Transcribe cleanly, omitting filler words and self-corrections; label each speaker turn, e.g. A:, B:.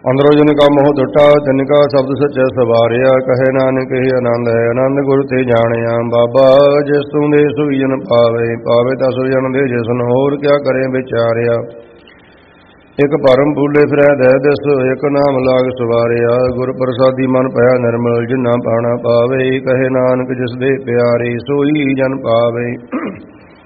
A: ਅੰਦਰੋਂ ਜਿਨ ਕਾ ਮੋਹ ਟੁੱਟਾ ਤਿਨ ਕਾ ਸ਼ਬਦ ਸੱਚੇ ਸਵਾਰਿਆ। ਕਹੇ ਨਾਨਕ ਇਹ ਆਨੰਦ ਹੈ ਆਨੰਦ ਗੁਰ ਤੇ ਜਾਣਿਆ। ਬਾਬਾ ਜਿਸ ਤੂੰ ਦੇ ਸੋਈ ਜਨ ਪਾਵੇ, ਪਾਵੇ ਤਾਂ ਸੋਈ ਜਨ ਦੇ ਜਿਸਨ ਹੋਰ ਕਿਆ ਕਰੇ ਵਿਚਾਰਿਆ। ਇਕ ਭਰਮ ਭੂਲੇ ਫਿਰੈ ਦੈ ਦਿਸ, ਇਕ ਨਾਮ ਲਾਗ ਸਵਾਰਿਆ। ਗੁਰ ਪ੍ਰਸਾਦੀ ਮਨ ਭਇਆ ਨਿਰਮਲ, ਜਿਨਾ ਪਾਣਾ ਪਾਵੇ। ਕਹੇ ਨਾਨਕ ਜਿਸ ਦੇ ਪਿਆਰੇ ਸੋਈ ਜਨ ਪਾਵੇ।